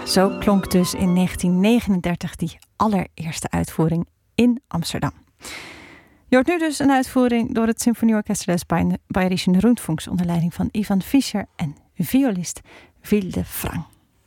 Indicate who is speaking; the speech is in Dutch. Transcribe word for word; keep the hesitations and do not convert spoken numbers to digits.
Speaker 1: Zo klonk dus in negentien negenendertig die allereerste uitvoering in Amsterdam. Je hoort nu dus een uitvoering door het Symfonieorchester des Bayerischen Rundfunks onder leiding van Ivan Fischer en violist Wilde Frank.